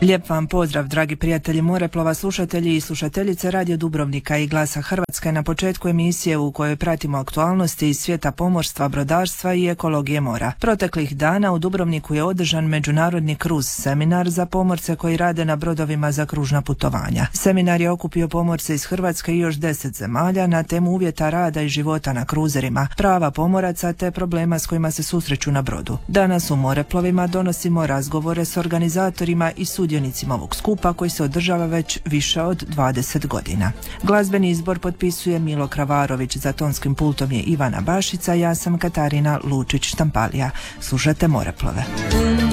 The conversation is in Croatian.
Lijep vam pozdrav, dragi prijatelji Moreplova, slušatelji i slušateljice Radio Dubrovnika i Glasa Hrvatske na početku emisije u kojoj pratimo aktualnosti iz svijeta pomorstva, brodarstva i ekologije mora. Proteklih dana u Dubrovniku je održan međunarodni kruz seminar za pomorce koji rade na brodovima za kružna putovanja. Seminar je okupio pomorce iz Hrvatske i još 10 zemalja na temu uvjeta rada i života na kruzerima, prava pomoraca te problema s kojima se susreću na brodu. Danas u Moreplovima donosimo razgovore s organizatorima i sudionicima ovog skupa koji se održava već više od 20 godina. Glazbeni izbor potpisuje Milo Kravarović, za tonskim pultom je Ivana Bašica, ja sam Katarina Lučić-Štampalija. Slušate Moreplove.